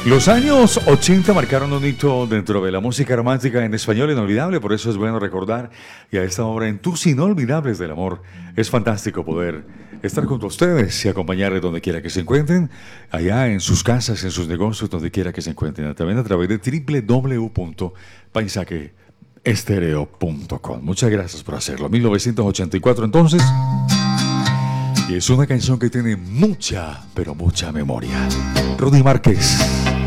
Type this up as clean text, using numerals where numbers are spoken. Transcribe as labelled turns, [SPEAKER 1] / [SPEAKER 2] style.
[SPEAKER 1] Los años 80 marcaron un hito dentro de la música romántica en español inolvidable, por eso es bueno recordar, y a esta hora en Tus Inolvidables del Amor es fantástico poder estar junto a ustedes y acompañarles donde quiera que se encuentren, allá en sus casas, en sus negocios, donde quiera que se encuentren, también a través de www.paisajeestereo.com. Muchas gracias por hacerlo. 1984 entonces, y es una canción que tiene mucha, pero mucha memoria. Rudy Márquez.